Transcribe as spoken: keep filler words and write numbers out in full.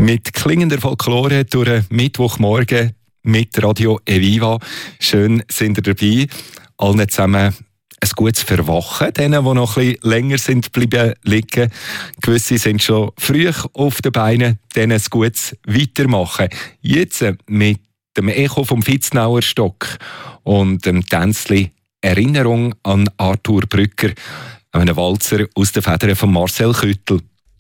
Mit klingender Folklore durch einen Mittwochmorgen mit Radio Eviva. Schön sind ihr dabei. Allen zusammen ein gutes Verwachen. Denen, die noch ein bisschen länger sind bleiben liegen. Gewisse sind schon früh auf den Beinen. Denen ein gutes Weitermachen. Jetzt mit dem Echo vom Vitznauer Stock und dem Tänzli Erinnerung an Arthur Brücker, einem Walzer aus den Federn von Marcel Küttel.